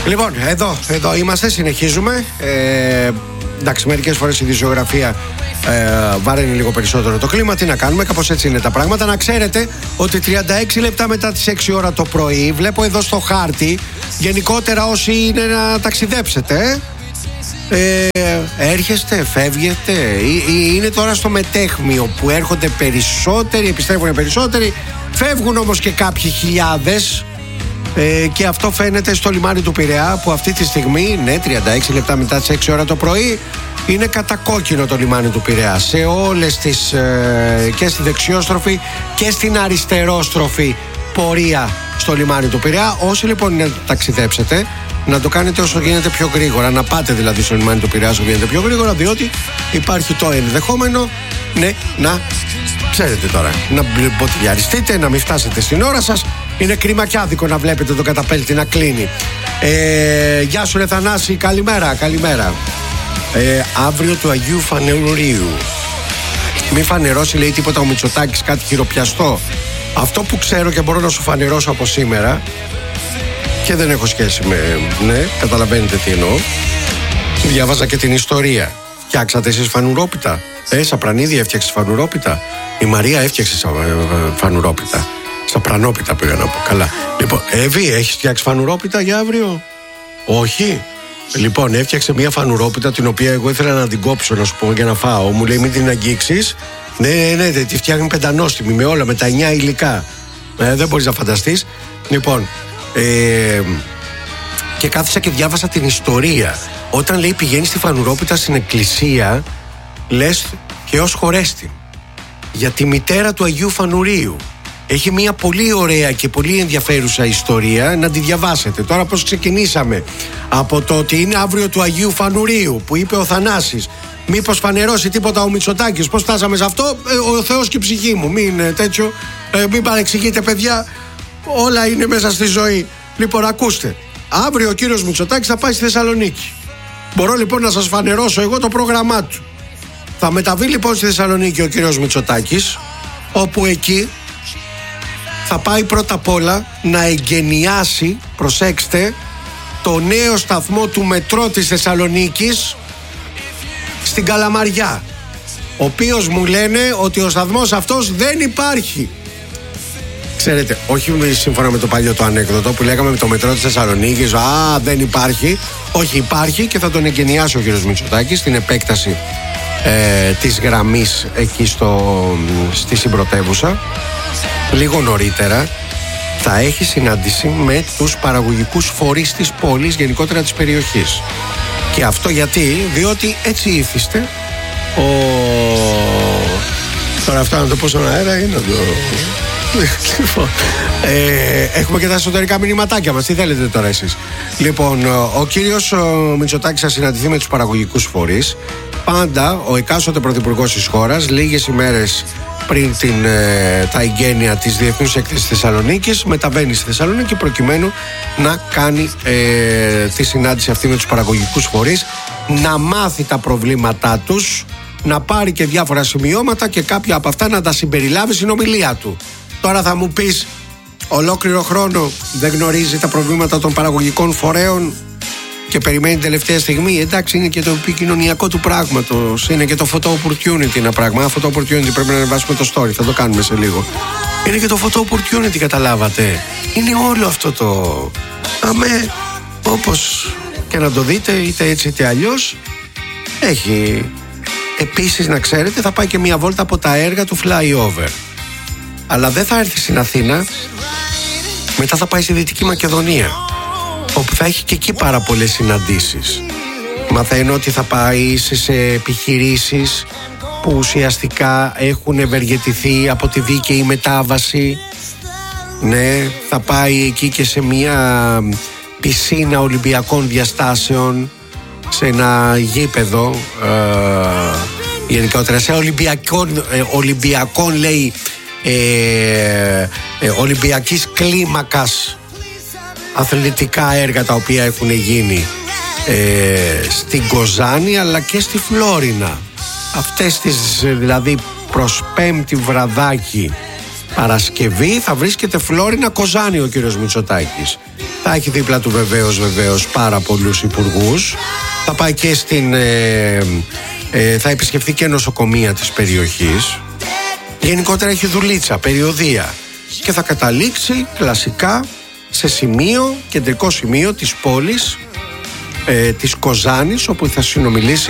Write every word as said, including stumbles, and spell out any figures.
Λοιπόν, εδώ, εδώ είμαστε, συνεχίζουμε. Ε, εντάξει, μερικές φορές η ειδησιογραφία ε, βαραίνει λίγο περισσότερο το κλίμα. Τι να κάνουμε, κάπως έτσι είναι τα πράγματα. Να ξέρετε ότι τριάντα έξι λεπτά μετά τις έξι ώρα το πρωί, βλέπω εδώ στο χάρτη, γενικότερα όσοι είναι να ταξιδέψετε, ε, έρχεστε, φεύγετε, ή, ή είναι τώρα στο μετέχμιο που έρχονται περισσότεροι, επιστρέφουν περισσότεροι, φεύγουν όμως και κάποιοι χιλιάδες. Ε, και αυτό φαίνεται στο λιμάνι του Πειραιά, που αυτή τη στιγμή, ναι, τριάντα έξι λεπτά μετά τις έξι ώρα το πρωί, είναι κατακόκκινο το λιμάνι του Πειραιά σε όλες τις ε, και στη δεξιόστροφη και στην αριστερόστροφη πορεία στο λιμάνι του Πειραιά. Όσοι λοιπόν είναι να ταξιδέψετε, να το κάνετε όσο γίνεται πιο γρήγορα, να πάτε δηλαδή στο λιμάνι του Πειραιά όσο γίνεται πιο γρήγορα, διότι υπάρχει το ενδεχόμενο, ναι, να ξέρετε τώρα, να μποτιλιαριστείτε, να μην φτάσετε στην ώρα σας. Είναι κρίμα και άδικο να βλέπετε τον καταπέλτη να κλείνει. Ε, γεια σου ρε Θανάση, καλημέρα, καλημέρα. Ε, αύριο του Αγίου Φανερίου. Μη φανερώσει, λέει, τίποτα ο Μητσοτάκης, κάτι χειροπιαστό. Αυτό που ξέρω και μπορώ να σου φανερώσω από σήμερα, και δεν έχω σχέση με, ναι, καταλαβαίνετε τι εννοώ. Διάβαζα και την ιστορία. Φτιάξατε εσείς φανουρόπιτα? Ε, Σαπρανίδη έφτιαξε φανουρόπιτα. Η Μαρία έφτιαξε φανουρόπιτα. Σαπρανόπιτα πήγα να πω. Καλά. Λοιπόν, Εύη, έχεις φτιάξει φανουρόπιτα για αύριο? Όχι. Λοιπόν, έφτιαξε μια φανουρόπιτα, την οποία εγώ ήθελα να την κόψω, να σου πω, για να φάω. Μου λέει μην την αγγίξεις. Ναι, ναι, ναι, τη φτιάχνει πεντανόστιμη με όλα, με τα εννιά υλικά. Ε, δεν μπορείς να φανταστείς. Λοιπόν, ε, και κάθισα και διάβασα την ιστορία. Όταν, λέει, πηγαίνει στη φανουρόπιτα στην εκκλησία, λες και ως χωρέστη για τη μητέρα του Αγίου Φανουρίου. Έχει μια πολύ ωραία και πολύ ενδιαφέρουσα ιστορία, να τη διαβάσετε. Τώρα πώς ξεκινήσαμε από το ότι είναι αύριο του Αγίου Φανουρίου, που είπε ο Θανάσης, μήπως φανερώσει τίποτα ο Μητσοτάκης? Πώς φτάσαμε σε αυτό? Ε, ο Θεός και η ψυχή μου. Μην ε, τέτοιο, ε, μην παρεξηγείτε παιδιά, όλα είναι μέσα στη ζωή. Λοιπόν, ακούστε, αύριο ο κύριος Μητσοτάκης θα πάει στη Θεσσαλονίκη. Μπορώ λοιπόν να σας φανερώσω εγώ το πρόγραμμά του. Θα μεταβεί λοιπόν στη Θεσσαλονίκη ο κύριος Μητσοτάκης, όπου εκεί θα πάει πρώτα απ' όλα να εγκαινιάσει, προσέξτε, το νέο σταθμό του μετρό της Θεσσαλονίκης στην Καλαμαριά, ο οποίος μου λένε ότι ο σταθμός αυτός δεν υπάρχει. Ξέρετε, όχι σύμφωνα με το παλιό το ανέκδοτο που λέγαμε με το μετρό της Θεσσαλονίκης, α, δεν υπάρχει. Όχι, υπάρχει και θα τον εγκαινιάσει ο κύριος Μητσοτάκης στην επέκταση ε, της γραμμής εκεί στο, στη συμπρωτεύουσα. Λίγο νωρίτερα θα έχει συνάντηση με τους παραγωγικούς φορείς της πόλης, γενικότερα της περιοχής. Και αυτό γιατί? Διότι έτσι ήθιστε ο... Τώρα αυτό να το πω στον αέρα ή να το... Λοιπόν, ε, έχουμε και τα εσωτερικά μηνυματάκια μας. Τι θέλετε τώρα εσείς? Λοιπόν, ο κύριος Μητσοτάκης θα συναντηθεί με τους παραγωγικούς φορείς. Πάντα ο εκάστοτε πρωθυπουργός της χώρας, λίγες ημέρες πριν την, ε, τα εγγένεια της Διεθνούς Έκθεσης Θεσσαλονίκης, μεταβαίνει στη Θεσσαλονίκη προκειμένου να κάνει ε, τη συνάντηση αυτή με τους παραγωγικούς φορείς, να μάθει τα προβλήματά τους, να πάρει και διάφορα σημειώματα και κάποια από αυτά να τα συμπεριλάβει στην ομιλία του. Τώρα θα μου πεις, ολόκληρο χρόνο δεν γνωρίζει τα προβλήματα των παραγωγικών φορέων και περιμένει την τελευταία στιγμή? Εντάξει, είναι και το επικοινωνιακό του πράγματος, είναι και το photo opportunity ένα πράγμα. Ένα photo opportunity πρέπει να ανεβάσουμε το story, θα το κάνουμε σε λίγο. Είναι και το photo opportunity, καταλάβατε? Είναι όλο αυτό το... Αμέ, όπως και να το δείτε, είτε έτσι είτε αλλιώς, έχει. Επίσης, να ξέρετε, θα πάει και μια βόλτα από τα έργα του flyover. Αλλά δεν θα έρθει στην Αθήνα, μετά θα πάει στη Δυτική Μακεδονία, όπου θα έχει και εκεί πάρα πολλές συναντήσεις. Μαθαίνω ότι θα πάει σε επιχειρήσεις που ουσιαστικά έχουν ευεργετηθεί από τη δίκαιη μετάβαση. Ναι, θα πάει εκεί και σε μια πισίνα ολυμπιακών διαστάσεων, σε ένα γήπεδο ε, γενικότερα σε ολυμπιακών, ε, ολυμπιακών λέει ε, ε, ολυμπιακής κλίμακας αθλητικά έργα τα οποία έχουν γίνει ε, στην Κοζάνη αλλά και στη Φλόρινα. Αυτές τις δηλαδή προς Πέμπτη βραδάκι Παρασκευή θα βρίσκεται Φλόρινα Κοζάνη ο κύριος Μητσοτάκης. Θα έχει δίπλα του βεβαίως, βεβαίως πάρα πολλούς υπουργούς. Θα πάει και στην... Ε, ε, θα επισκεφθεί και νοσοκομεία της περιοχής. Γενικότερα έχει δουλίτσα, περιοδεία. Και θα καταλήξει κλασικά σε σημείο, κεντρικό σημείο της πόλης, ε, της Κοζάνης, όπου θα συνομιλήσει